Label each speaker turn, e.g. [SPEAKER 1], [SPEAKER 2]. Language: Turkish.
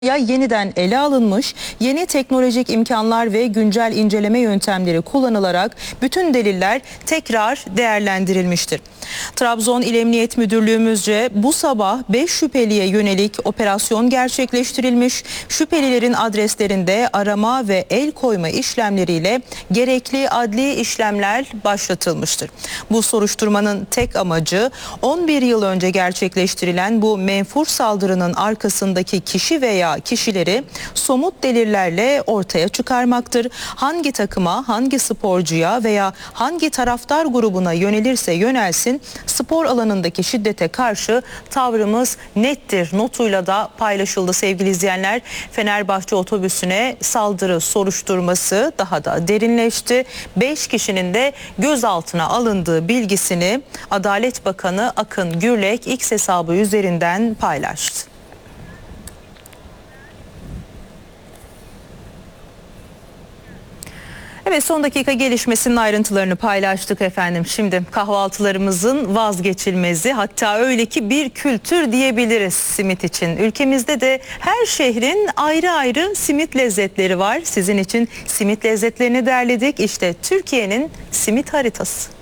[SPEAKER 1] Yeniden ele alınmış, yeni teknolojik imkanlar ve güncel inceleme yöntemleri kullanılarak bütün deliller tekrar değerlendirilmiştir. Trabzon İl Emniyet Müdürlüğümüzce bu sabah 5 şüpheliye yönelik operasyon gerçekleştirilmiş. Şüphelilerin adreslerinde arama ve el koyma işlemleriyle gerekli adli işlemler başlatılmıştır. Bu soruşturmanın tek amacı 11 yıl önce gerçekleştirilen bu menfur saldırının arkasındaki kişi veya kişileri somut delillerle ortaya çıkarmaktır. Hangi takıma, hangi sporcuya veya hangi taraftar grubuna yönelirse yönelsin spor alanındaki şiddete karşı tavrımız nettir notuyla da paylaşıldı sevgili izleyenler. Fenerbahçe otobüsüne saldırı soruşturması daha da derinleşti. 5 kişinin de gözaltına alındığı bilgisini Adalet Bakanı Akın Gürlek X hesabı üzerinden paylaştı. Evet, son dakika gelişmesinin ayrıntılarını paylaştık efendim. Şimdi kahvaltılarımızın vazgeçilmezi, hatta öyle ki bir kültür diyebiliriz simit için. Ülkemizde de her şehrin ayrı ayrı simit lezzetleri var. Sizin için simit lezzetlerini derledik. İşte Türkiye'nin simit haritası.